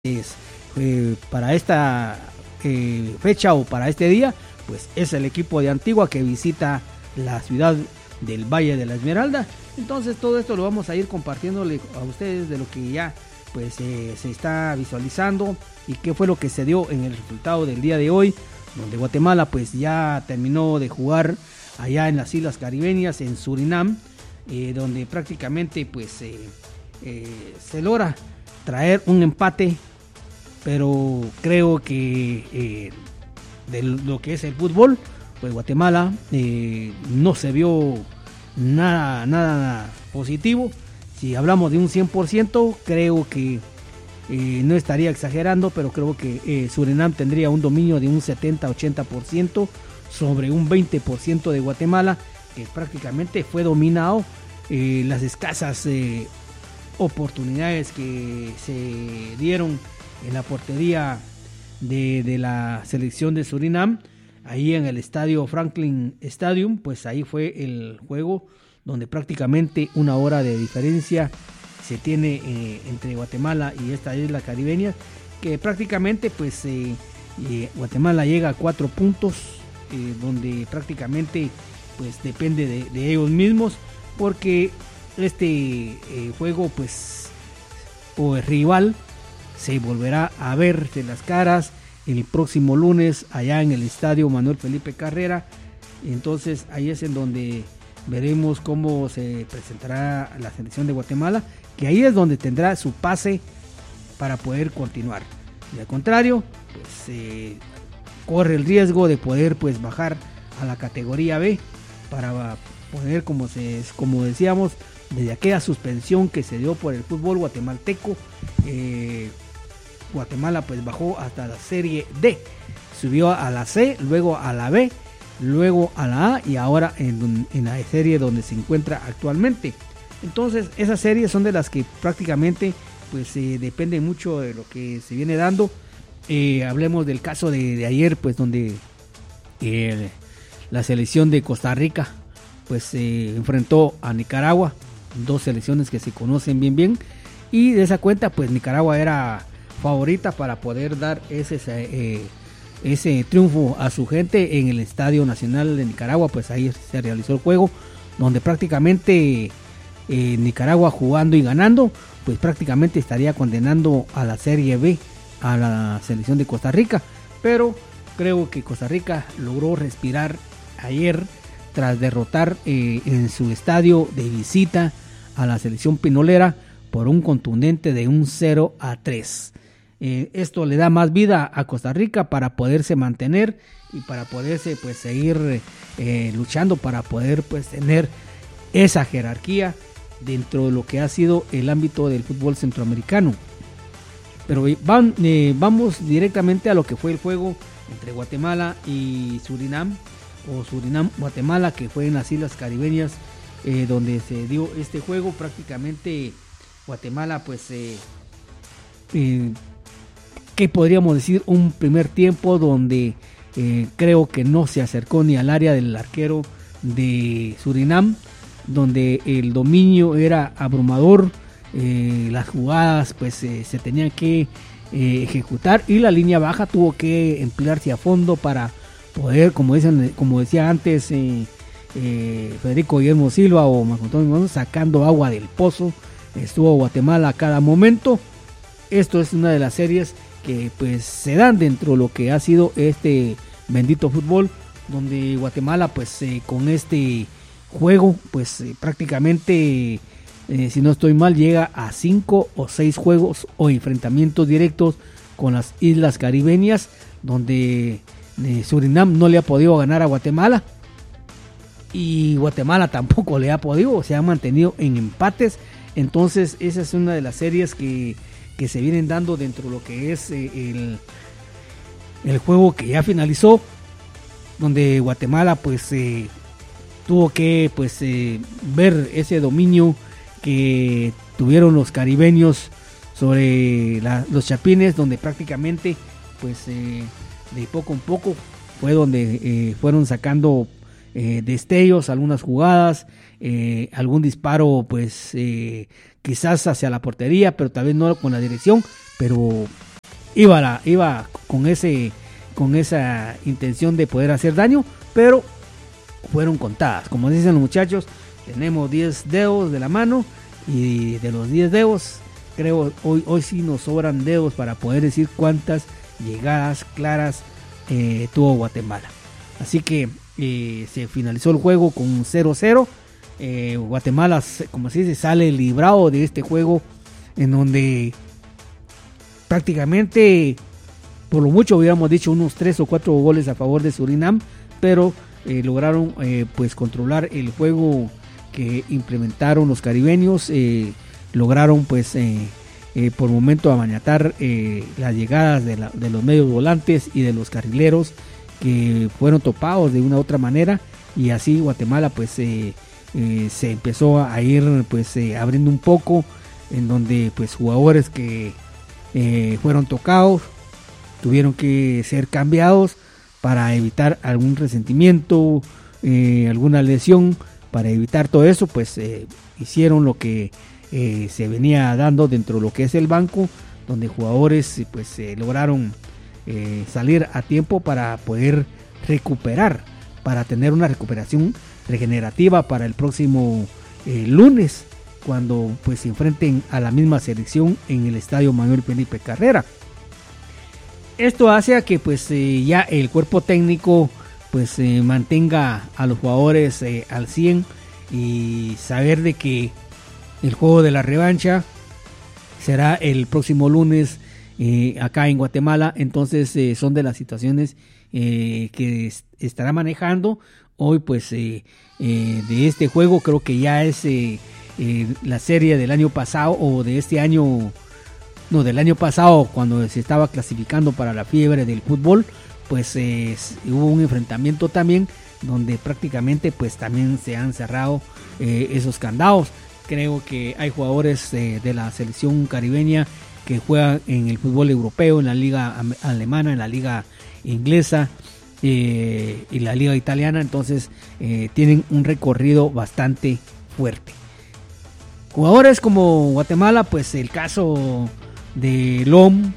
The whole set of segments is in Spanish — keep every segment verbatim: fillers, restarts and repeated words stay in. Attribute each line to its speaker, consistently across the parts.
Speaker 1: es, eh, para esta eh, fecha o para este día, pues es el equipo de Antigua que visita la ciudad del Valle de la Esmeralda. Entonces todo esto lo vamos a ir compartiéndole a ustedes de lo que ya pues eh, se está visualizando y qué fue lo que se dio en el resultado del día de hoy, donde Guatemala pues ya terminó de jugar allá en las Islas Caribeñas, en Surinam, eh, donde prácticamente pues eh, eh, se logra traer un empate, pero creo que eh, de lo que es el fútbol, pues Guatemala eh, no se vio nada, nada positivo. Si hablamos de un cien por ciento, creo que eh, no estaría exagerando, pero creo que eh, Surinam tendría un dominio de un setenta a ochenta por ciento sobre un veinte por ciento de Guatemala, que prácticamente fue dominado. Eh, las escasas eh, oportunidades que se dieron en la portería de, de la selección de Surinam, ahí en el estadio Franklin Stadium, pues ahí fue el juego donde prácticamente una hora de diferencia se tiene eh, entre Guatemala y esta isla caribeña, que prácticamente pues eh, eh, Guatemala llega a cuatro puntos, eh, donde prácticamente pues depende de, de ellos mismos, porque este eh, juego pues o el rival se volverá a verse las caras el próximo lunes allá en el estadio Manuel Felipe Carrera. Entonces ahí es en donde veremos cómo se presentará la selección de Guatemala, que ahí es donde tendrá su pase para poder continuar. Y al contrario, pues eh, corre el riesgo de poder pues bajar a la categoría B para poder, como se como decíamos, desde aquella suspensión que se dio por el fútbol guatemalteco, eh, Guatemala pues bajó hasta la serie D, subió a la C, luego a la B, luego a la A y ahora en, en la serie donde se encuentra actualmente. Entonces esas series son de las que prácticamente pues eh, depende mucho de lo que se viene dando. Eh, hablemos del caso de, de ayer, pues donde eh, la selección de Costa Rica pues se eh, enfrentó a Nicaragua, dos selecciones que se conocen bien bien, y de esa cuenta pues Nicaragua era favorita para poder dar ese eh, ese triunfo a su gente en el Estadio Nacional de Nicaragua. Pues ahí se realizó el juego donde prácticamente eh, Nicaragua jugando y ganando pues prácticamente estaría condenando a la Serie B a la selección de Costa Rica, pero creo que Costa Rica logró respirar ayer tras derrotar eh, en su estadio de visita a la selección pinolera por un contundente de un cero a tres. Eh, esto le da más vida a Costa Rica para poderse mantener y para poderse pues seguir eh, luchando para poder pues tener esa jerarquía dentro de lo que ha sido el ámbito del fútbol centroamericano. Pero van, eh, vamos directamente a lo que fue el juego entre Guatemala y Surinam, o Surinam Guatemala, que fue en las Islas Caribeñas eh, donde se dio este juego. Prácticamente Guatemala pues eh, eh, ¿qué podríamos decir? Un primer tiempo donde eh, creo que no se acercó ni al área del arquero de Surinam, donde el dominio era abrumador, eh, las jugadas pues eh, se tenían que eh, ejecutar y la línea baja tuvo que emplearse a fondo para poder, como dicen, como decía antes eh, eh, Federico Guillermo Silva o Marco Antonio, sacando agua del pozo. Estuvo Guatemala a cada momento. Esto es una de las series que pues se dan dentro de lo que ha sido este bendito fútbol, donde Guatemala pues eh, con este juego pues eh, prácticamente eh, si no estoy mal llega a cinco o seis juegos o enfrentamientos directos con las Islas Caribeñas, donde eh, Surinam no le ha podido ganar a Guatemala y Guatemala tampoco le ha podido, se ha mantenido en empates. Entonces esa es una de las series que que se vienen dando dentro de lo que es eh, el, el juego que ya finalizó, donde Guatemala pues eh, tuvo que pues eh, ver ese dominio que tuvieron los caribeños sobre la, los chapines, donde prácticamente pues eh, de poco en poco fue donde eh, fueron sacando eh, destellos, algunas jugadas, eh, algún disparo pues eh, quizás hacia la portería, pero tal vez no con la dirección, pero iba, la, iba con, ese, con esa intención de poder hacer daño, pero fueron contadas. Como dicen los muchachos, tenemos diez dedos de la mano y de los diez dedos, creo hoy, hoy sí nos sobran dedos para poder decir cuántas llegadas claras eh, tuvo Guatemala. Así que eh, se finalizó el juego con cero cero. Eh, Guatemala, como se dice, sale librado de este juego en donde prácticamente, por lo mucho hubiéramos dicho unos tres o cuatro goles a favor de Surinam, pero eh, lograron eh, pues controlar el juego que implementaron los caribeños. Eh, lograron pues eh, eh, por momento amaniatar eh, las llegadas de, la, de los medios volantes y de los carrileros, que fueron topados de una u otra manera, y así Guatemala pues eh, eh, se empezó a ir pues eh, abriendo un poco, en donde pues jugadores que eh, fueron tocados tuvieron que ser cambiados para evitar algún resentimiento, eh, alguna lesión. Para evitar todo eso pues eh, hicieron lo que eh, se venía dando dentro de lo que es el banco, donde jugadores pues eh, lograron eh, salir a tiempo para poder recuperar, para tener una recuperación regenerativa para el próximo eh, lunes, cuando pues se enfrenten a la misma selección en el estadio Manuel Felipe Carrera. Esto hace a que pues eh, ya el cuerpo técnico pues eh, mantenga a los jugadores eh, al cien, y saber de que el juego de la revancha será el próximo lunes eh, acá en Guatemala. Entonces eh, son de las situaciones eh, que est- estará manejando hoy pues eh, eh, de este juego. Creo que ya es eh, eh, la serie del año pasado, o de este año, no, del año pasado, cuando se estaba clasificando para la fiebre del fútbol. Pues eh, hubo un enfrentamiento también donde prácticamente pues también se han cerrado eh, esos candados. Creo que hay jugadores eh, de la selección caribeña que juegan en el fútbol europeo, en la liga alemana, en la liga inglesa eh, y la liga italiana. Entonces eh, tienen un recorrido bastante fuerte. Jugadores como Guatemala, pues el caso de Lom,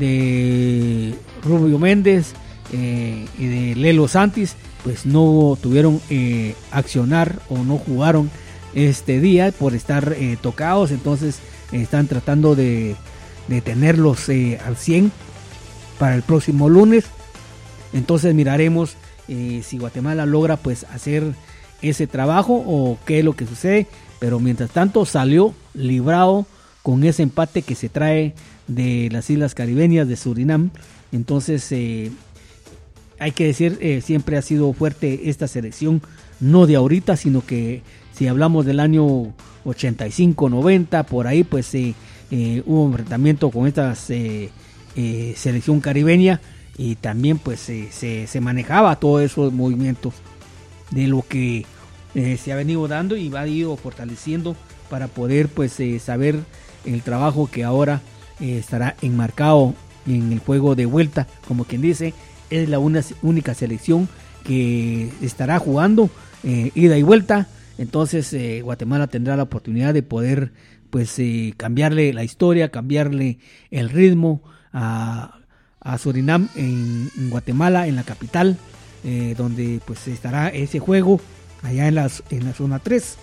Speaker 1: de Rubio Méndez, Eh, y de Lelo Santis, pues no tuvieron eh, accionar o no jugaron este día por estar eh, tocados. Entonces eh, están tratando de, de tenerlos eh, al cien para el próximo lunes. Entonces miraremos eh, si Guatemala logra pues hacer ese trabajo o qué es lo que sucede, pero mientras tanto salió librado con ese empate que se trae de las Islas Caribeñas, de Surinam. Entonces eh, hay que decir, eh, siempre ha sido fuerte esta selección, no de ahorita, sino que si hablamos del año ochenta y cinco, noventa, por ahí, pues eh, eh, hubo un enfrentamiento con esta eh, eh, selección caribeña, y también pues eh, se, se manejaba todos esos movimientos de lo que eh, se ha venido dando y va ido fortaleciendo para poder pues eh, saber el trabajo que ahora eh, estará enmarcado en el juego de vuelta, como quien dice. Es la una, única selección que estará jugando eh, ida y vuelta. Entonces eh, Guatemala tendrá la oportunidad de poder pues eh, cambiarle la historia, cambiarle el ritmo a, a Surinam en, en Guatemala, en la capital, eh, donde pues estará ese juego allá en, las, en la zona tres.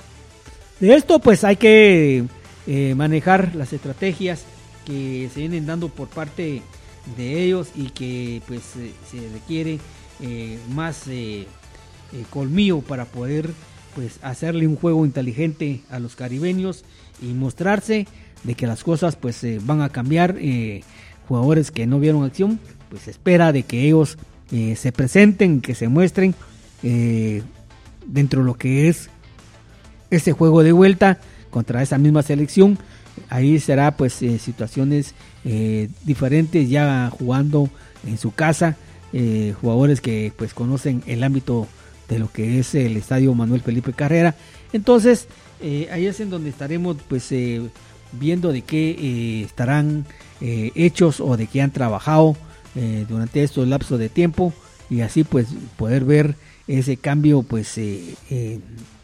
Speaker 1: De esto pues hay que eh, manejar las estrategias que se vienen dando por parte de ellos, y que pues eh, se requiere eh, más eh, eh, colmillo para poder pues hacerle un juego inteligente a los caribeños y mostrarse de que las cosas pues eh, van a cambiar. Eh, jugadores que no vieron acción, pues se espera de que ellos eh, se presenten, que se muestren eh, dentro de lo que es ese juego de vuelta contra esa misma selección. Ahí será pues eh, situaciones eh, diferentes, ya jugando en su casa, eh, jugadores que pues conocen el ámbito de lo que es el estadio Manuel Felipe Carrera. Entonces eh, ahí es en donde estaremos pues eh, viendo de qué eh, estarán eh, hechos o de qué han trabajado eh, durante estos lapsos de tiempo, y así pues poder ver ese cambio pues eh, eh,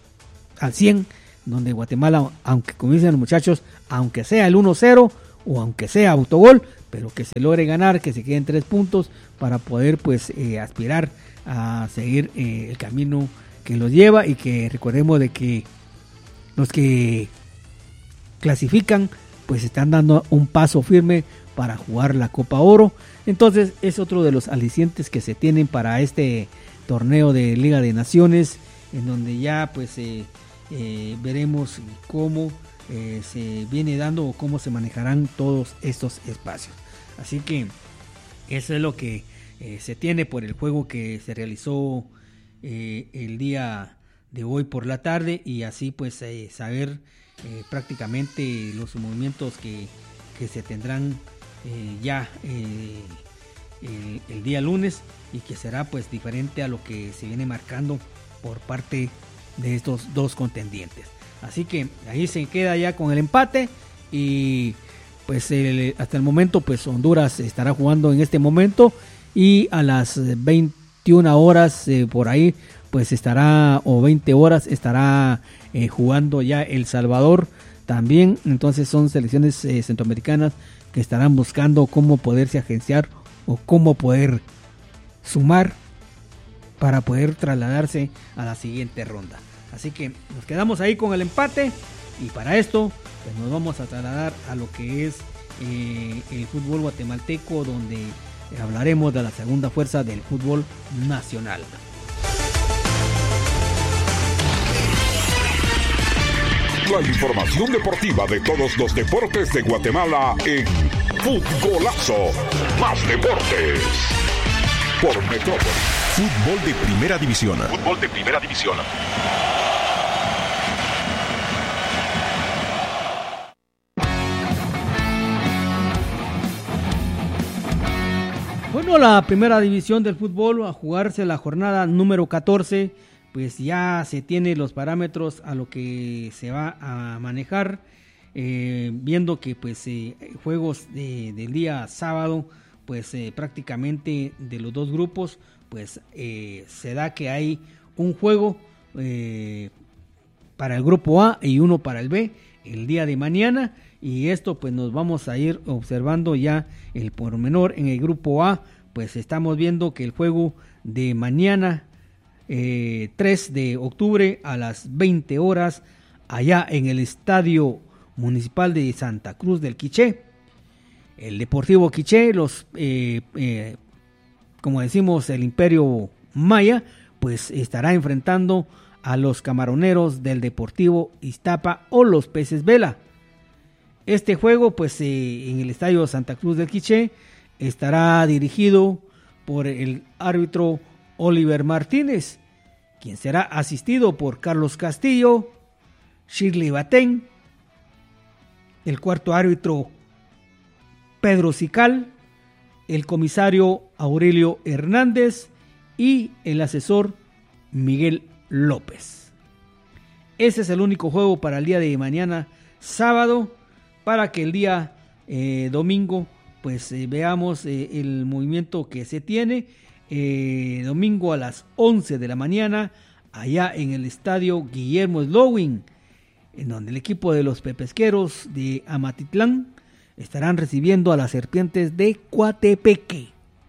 Speaker 1: al cien, donde Guatemala, aunque como dicen los muchachos, aunque sea el uno cero o aunque sea autogol, pero que se logre ganar, que se queden tres puntos para poder pues eh, aspirar a seguir eh, el camino que los lleva, y que recordemos de que los que clasifican pues están dando un paso firme para jugar la Copa Oro. Entonces es otro de los alicientes que se tienen para este torneo de Liga de Naciones, en donde ya pues eh, eh, veremos cómo eh, se viene dando o cómo se manejarán todos estos espacios. Así que eso es lo que eh, se tiene por el juego que se realizó eh, el día de hoy por la tarde, y así pues eh, saber eh, prácticamente los movimientos que, que se tendrán eh, ya eh, el, el día lunes, y que será pues diferente a lo que se viene marcando por parte de estos dos contendientes. Así que ahí se queda ya con el empate, y pues el, hasta el momento pues Honduras estará jugando en este momento, y a las veintiuna horas eh, por ahí pues estará, o veinte horas estará eh, jugando ya El Salvador también. Entonces son selecciones eh, centroamericanas que estarán buscando cómo poderse agenciar o cómo poder sumar para poder trasladarse a la siguiente ronda. Así que nos quedamos ahí con el empate, y para esto pues nos vamos a trasladar a lo que es eh, el fútbol guatemalteco, donde hablaremos de la segunda fuerza del fútbol nacional.
Speaker 2: La información deportiva de todos los deportes de Guatemala en Futgolazo. Más deportes por Metrópolis.
Speaker 3: Fútbol de Primera División.
Speaker 2: Fútbol de Primera División.
Speaker 1: Bueno, la primera división del fútbol, a jugarse la jornada número catorce, pues ya se tiene los parámetros a lo que se va a manejar, eh, viendo que pues eh, juegos de, del día sábado, pues eh, prácticamente de los dos grupos, pues eh, se da que hay un juego eh, para el grupo A y uno para el B el día de mañana, y esto pues nos vamos a ir observando ya el pormenor. En el grupo A pues estamos viendo que el juego de mañana eh, tres de octubre a las veinte horas allá en el Estadio Municipal de Santa Cruz del Quiché, el Deportivo Quiché, los eh, eh, como decimos el Imperio Maya, pues estará enfrentando a los Camaroneros del Deportivo Iztapa o los Peces Vela. Este juego pues eh, en el Estadio Santa Cruz del Quiché estará dirigido por el árbitro Oliver Martínez, quien será asistido por Carlos Castillo, Shirley Batén, el cuarto árbitro Pedro Sical, el comisario Aurelio Hernández y el asesor Miguel López. Ese es el único juego para el día de mañana sábado, para que el día eh, domingo pues eh, veamos eh, el movimiento que se tiene. Eh, domingo a las once de la mañana allá en el estadio Guillermo Slowin, en donde el equipo de los pepesqueros de Amatitlán estarán recibiendo a las Serpientes de Coatepeque.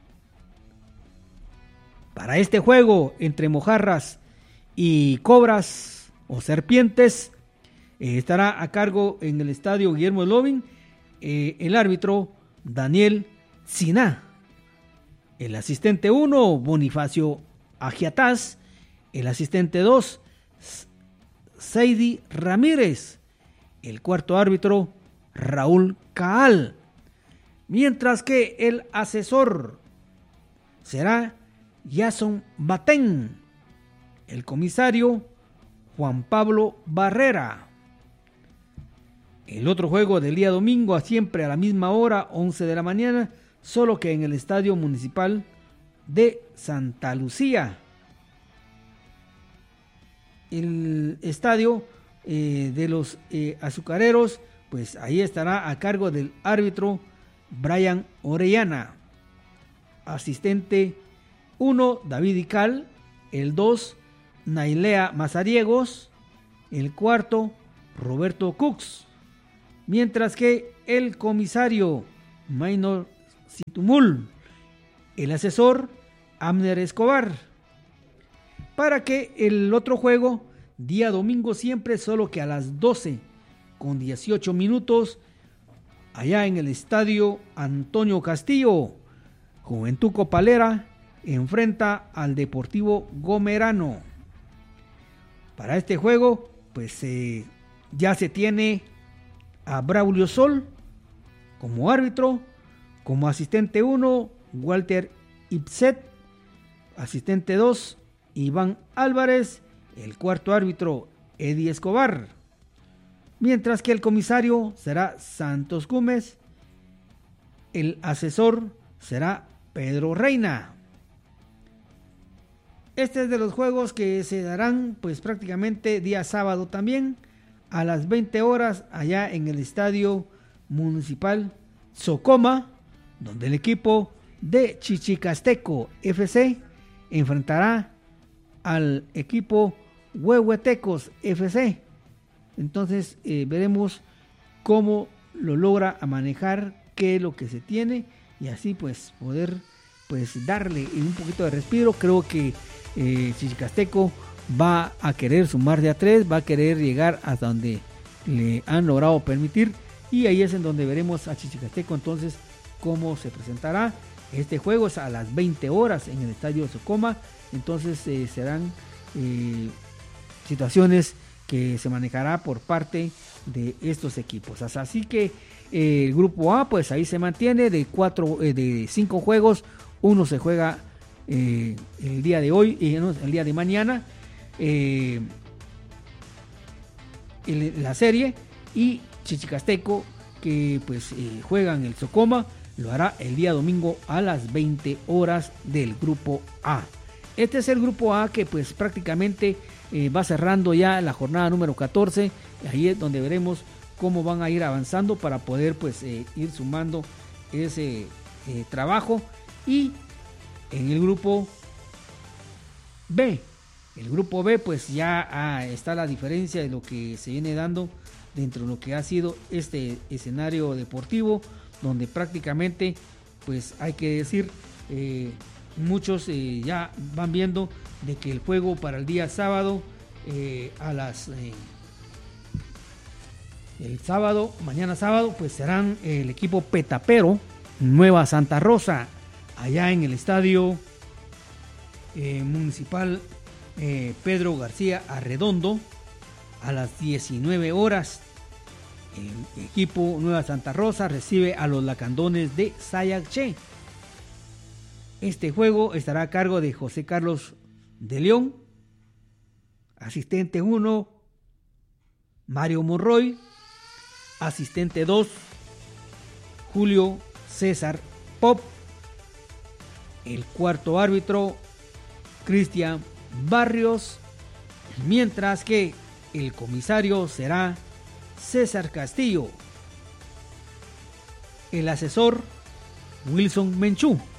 Speaker 1: Para este juego entre Mojarras y Cobras o Serpientes eh, estará a cargo en el estadio Guillermo Slowin eh, el árbitro Daniel Siná, el asistente uno Bonifacio Agiataz, el asistente dos Seidi Ramírez, el cuarto árbitro Raúl Caal, mientras que el asesor será Jason Batén, el comisario Juan Pablo Barrera. El otro juego del día domingo, siempre a la misma hora, once de la mañana, solo que en el Estadio Municipal de Santa Lucía. El estadio eh, de los eh, azucareros, pues ahí estará a cargo del árbitro Brian Orellana. Asistente uno, David Ical. El dos, Nailea Mazariegos. El cuarto, Roberto Cux. Mientras que el comisario Maynor Situmul. El asesor, Amner Escobar. Para que el otro juego, día domingo siempre, solo que a las doce con dieciocho minutos, allá en el estadio Antonio Castillo, Juventud Copalera enfrenta al Deportivo Gomerano. Para este juego, pues eh, ya se tiene a Braulio Sol como árbitro, como asistente uno, Walter Ipset, asistente dos, Iván Álvarez, el cuarto árbitro, Eddie Escobar, mientras que el comisario será Santos Gómez, el asesor será Pedro Reina. Este es de los juegos que se darán pues prácticamente día sábado también a las veinte horas allá en el Estadio Municipal Socoma, donde el equipo de Chichicasteco F C enfrentará al equipo Huehuetecos F C. Entonces eh, veremos cómo lo logra a manejar, qué es lo que se tiene y así pues poder pues darle un poquito de respiro. Creo que eh, Chichicasteco va a querer sumar de a tres, va a querer llegar hasta donde le han logrado permitir y ahí es en donde veremos a Chichicasteco entonces cómo se presentará. Este juego es a las veinte horas en el Estadio Socoma, entonces eh, serán eh, situaciones que se manejará por parte de estos equipos. Así que eh, el grupo A pues ahí se mantiene de cuatro, eh, de cinco juegos, uno se juega eh, el día de hoy y eh, el día de mañana eh, el, la serie, y Chichicasteco que pues eh, juega en el Socoma lo hará el día domingo a las veinte horas del grupo A. Este es el grupo A que pues prácticamente eh, va cerrando ya la jornada número catorce. Ahí es donde veremos cómo van a ir avanzando para poder pues eh, ir sumando ese eh, trabajo. Y en el grupo B, el grupo B pues ya ah, está la diferencia de lo que se viene dando dentro de lo que ha sido este escenario deportivo, donde prácticamente pues hay que decir eh, muchos eh, ya van viendo de que el juego para el día sábado eh, a las eh, el sábado, mañana sábado pues serán el equipo Petapero Nueva Santa Rosa allá en el estadio eh, municipal eh, Pedro García Arredondo a las diecinueve horas. El equipo Nueva Santa Rosa recibe a los Lacandones de Sayaché. Este juego estará a cargo de José Carlos de León, asistente uno, Mario Monroy, asistente dos, Julio César Pop, el cuarto árbitro, Cristian Barrios, mientras que el comisario será César Castillo, el asesor Wilson Menchú.